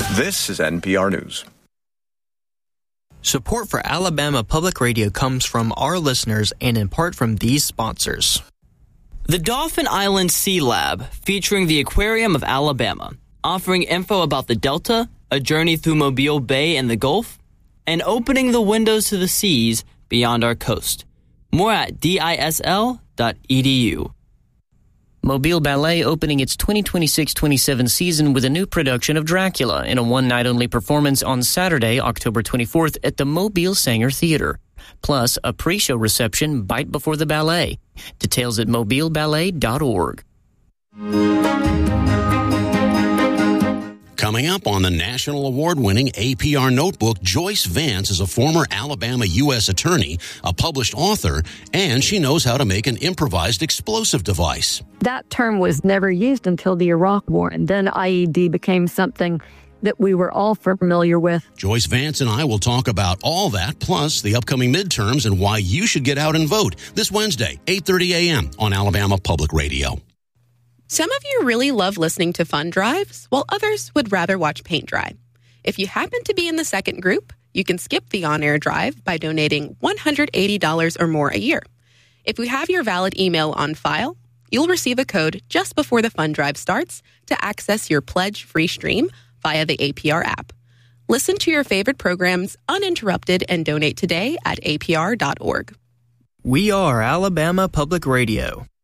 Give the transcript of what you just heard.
This is NPR News. Support for Alabama Public Radio comes from our listeners and in part from these sponsors. The Dauphin Island Sea Lab, featuring the Aquarium of Alabama, offering info about the Delta, a journey through Mobile Bay and the Gulf, and opening the windows to the seas beyond our coast. More at disl.edu. Mobile Ballet opening its 2026-27 season with a new production of Dracula in a one-night-only performance on Saturday, October 24th at the Mobile Sanger Theater. Plus, a pre-show reception right before the ballet. Details at mobileballet.org. Coming up on the national award-winning APR Notebook, Joyce Vance is a former Alabama U.S. attorney, a published author, and she knows how to make an improvised explosive device. That term was never used until the Iraq War, and then IED became something that we were all familiar with. Joyce Vance and I will talk about all that, plus the upcoming midterms and why you should get out and vote this Wednesday, 8:30 a.m. on Alabama Public Radio. Some of you really love listening to fun drives, while others would rather watch paint dry. If you happen to be in the second group, you can skip the on-air drive by donating $180 or more a year. If we have your valid email on file, you'll receive a code just before the fun drive starts to access your pledge-free stream via the APR app. Listen to your favorite programs uninterrupted and donate today at apr.org. We are Alabama Public Radio.